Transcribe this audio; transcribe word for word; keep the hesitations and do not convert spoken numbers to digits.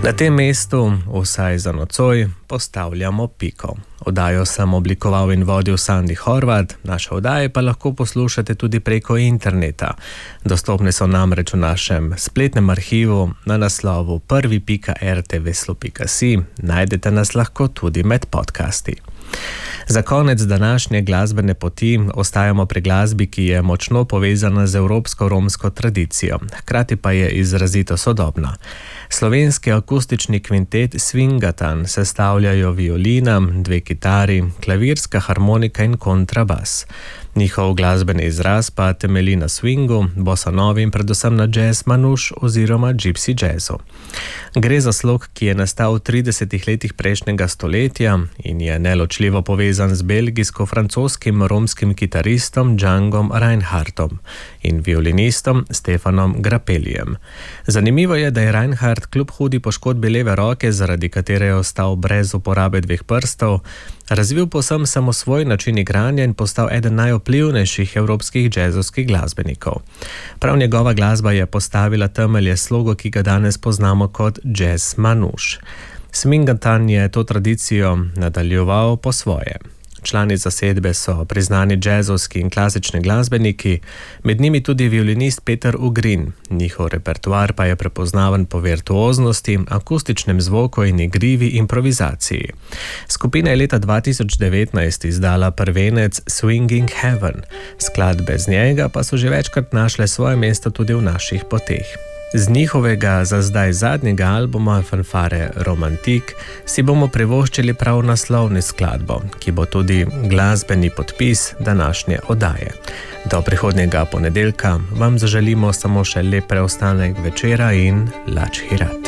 Na tem mestu, vsaj za nocoj, postavljamo piko. Oddajo sem oblikoval in vodil Sandi Horvat, naše oddaje pa lahko poslušate tudi preko interneta. Dostopne so namreč v našem spletnem arhivu na naslovu prvi pika r t v slo pika si, najdete nas lahko tudi med podcasti. Za konec današnje glasbene poti ostajamo pri glasbi, ki je močno povezana z evropsko-romsko tradicijo, hkrati pa je izrazito sodobna. Slovenski akustični kvintet Swingatan sestavljajo violina, dve kitari, klavirska harmonika in kontrabas. Njihov glasbeni izraz pa temelji na swingu, bossanovi in predvsem na jazz manuš oziroma gypsy jazzu. Gre za slog, ki je nastal v tridesetih letih prejšnjega stoletja in je neločljivo povezan z belgijsko-francoskim romskim kitaristom Djangom Reinhardtom in violinistom Stefanom Grappellijem. Zanimivo je, da je Reinhardt kljub hudi poškodbi leve roke, zaradi katere je ostal brez uporabe dveh prstov, razvil povsem samosvoj način igranja in postal eden najvplivnejših evropskih džezovskih glasbenikov. Prav njegova glasba je postavila temelje slogu, ki ga danes poznamo kot jazz manuš. Swingatan je to tradicijo nadaljeval po svoje. Člani zasedbe so priznani džezovski in klasični glasbeniki, med njimi tudi violinist Peter Ugrin. Njihov repertoar pa je prepoznaven po virtuoznosti, akustičnem zvoku in igrivi improvizaciji. Skupina je leta dva tisoč devetnajst izdala prvenec Swinging Heaven, skladbe z njega pa so že večkrat našle svoje mesto tudi v naših poteh. Z njihovega za zdaj zadnjega albuma Fanfare Romantik si bomo privoščili prav naslovni skladbo, ki bo tudi glasbeni podpis današnje oddaje. Do prihodnjega ponedeljka vam zaželimo samo še lep preostanek večera in lač hirat.